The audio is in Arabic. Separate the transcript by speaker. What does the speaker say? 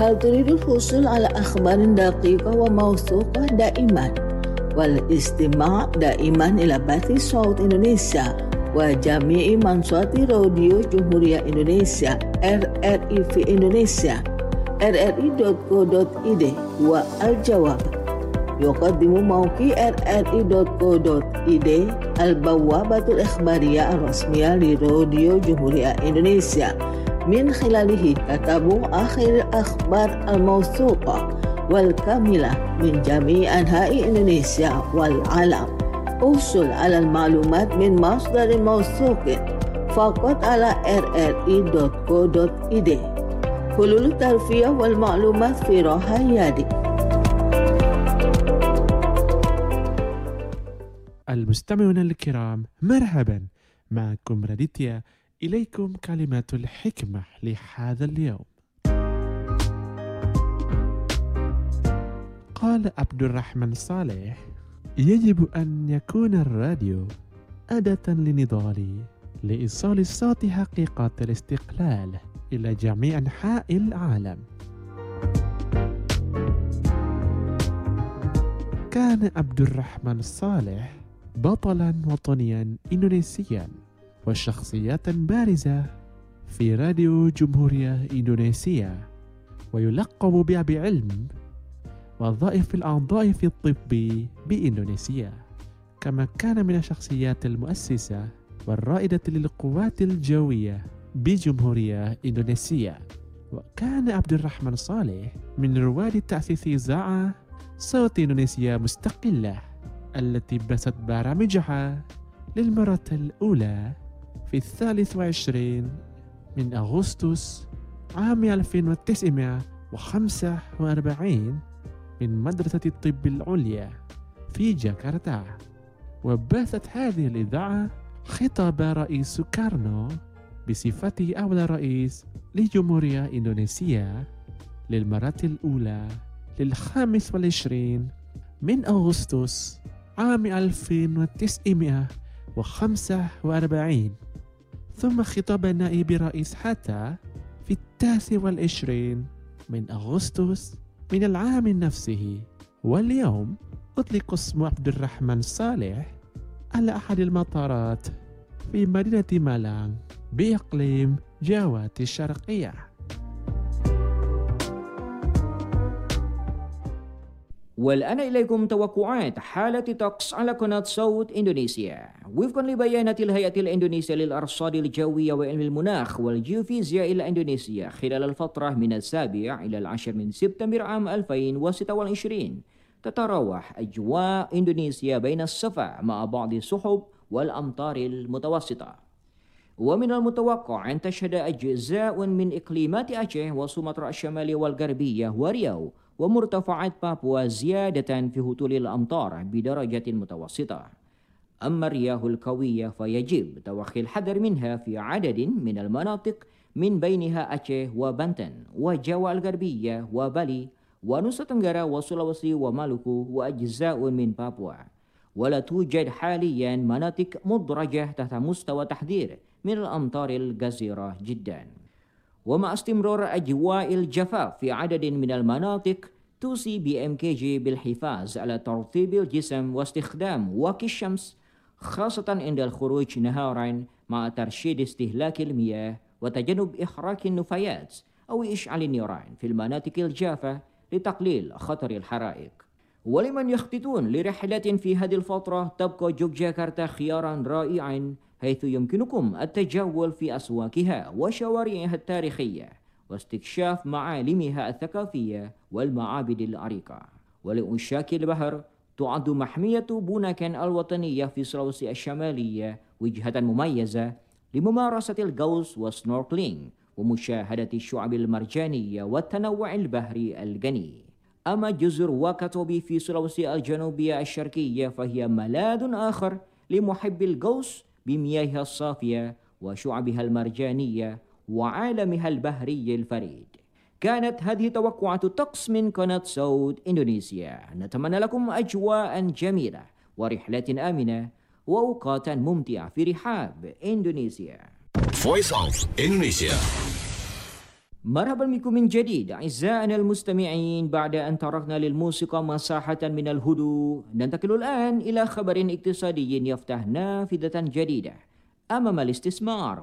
Speaker 1: هل تريد الحصول على أخبار دقيقة وموثوقة دائما والاستماع دائما إلى بث صوت إندونيسيا وجميع منصات راديو جمهورية إندونيسيا RRI في إندونيسيا rri.co.id؟ والجواب: يقدم موقع rri.co.id البوابة الإخبارية الرسمية لراديو جمهورية إندونيسيا. من خلاله تتابع آخر الأخبار الموثوقة والكاملة من جميع أنحاء إندونيسيا والعالم. احصل على المعلومات من مصدر موثوق فقط على rri.co.id. حلول الترفيه والمعلومات في راحة يدك.
Speaker 2: المستمعون الكرام، مرحبا، معكم راديتيا. إليكم كلمات الحكمة لهذا اليوم. قال عبد الرحمن صالح: يجب أن يكون الراديو أداة لنضالي لإيصال صوت حقيقة الاستقلال إلى جميع أنحاء العالم. كان عبد الرحمن صالح بطلا وطنيا إندونيسيا وشخصية بارزة في راديو جمهورية إندونيسيا، ويلقب بأبي علم وظائف الأعضاء في الطب بإندونيسيا، كما كان من الشخصيات المؤسسة والرائدة للقوات الجوية بجمهورية إندونيسيا. وكان عبد الرحمن صالح من رواد تأسيس إذاعة صوت إندونيسيا مستقلة التي بثت برامجها للمرة الأولى في 23 من أغسطس عام 1945 من مدرسة الطب العليا في جاكرتا. وبثت هذه الإذاعة خطاب رئيس سوكارنو بصفته أول رئيس لجمهورية إندونيسيا للمرة الأولى لل25 من أغسطس عام 1945، ثم خطاب نائب رئيس حتى في 29 من أغسطس من العام نفسه. واليوم أطلق اسم عبد الرحمن صالح على أحد المطارات في مدينة مالانغ بإقليم جاوة الشرقية.
Speaker 3: والآن إليكم توقعات حالة طقس على قناة صوت إندونيسيا وفقا لبيانات الهيئة الإندونيسية للأرصاد الجوية وعلم المناخ والجيوفيزياء إلى إندونيسيا خلال الفترة من 7 إلى 10 من سبتمبر عام 2026. تتراوح أجواء إندونيسيا بين الصفا مع بعض السحب والأمطار المتوسطة. ومن المتوقع أن تشهد أجزاء من إقليمات أعشه وسومطرة الشمالية والغربية ورياو ومرتفعات بابوا زيادة في هطول الأمطار بدرجة متوسطة. أما الرياح القوية فيجب توخي الحذر منها في عدد من المناطق من بينها أعشه وبنتن وجاوا الغربية وبالي ونصف تنغرا وسلوسي ومالوكو وأجزاء من بابوا. ولا توجد حاليا مناطق مدرجة تحت مستوى تحذير من الأمطار الغزيرة جدا. ومع استمرار أجواء الجفاف في عدد من المناطق، توصي BMKG بالحفاظ على ترطيب الجسم واستخدام واقي الشمس خاصة عند الخروج نهارا، مع ترشيد استهلاك المياه وتجنب إحراق النفايات أو إشعال النيران في المناطق الجافة لتقليل خطر الحرائق. ولمن يخططون لرحلات في هذه الفترة، تبقى يوغياكرتا خيارا رائعا، حيث يمكنكم التجول في أسواقها وشوارعها التاريخية واستكشاف معالمها الثقافية والمعابد العريقة. ولعشاق البحر، تعد محمية بوناكن الوطنية في سلوسي الشمالية وجهة مميزة لممارسة الغوص والسنوركلينج ومشاهدة الشعاب المرجانية والتنوع البحري الغني. أما جزر واكاتوبي في سلوسي الجنوبية الشرقية فهي ملاذ آخر لمحبي الغوص بمياهها الصافية وشعبها المرجانية وعالمها البحري الفريد. كانت هذه توقعات الطقس من قناة صوت إندونيسيا. نتمنى لكم أجواء جميلة ورحلات آمنة وأوقاتا ممتعة في رحاب إندونيسيا.
Speaker 4: Voice of Indonesia.
Speaker 3: مرحبا بكم من جديد أعزائنا المستمعين. بعد أن تركنا للموسيقى مساحة من الهدوء، ننتقل الآن إلى خبر اقتصادي يفتح نافذة جديدة أمام الاستثمار.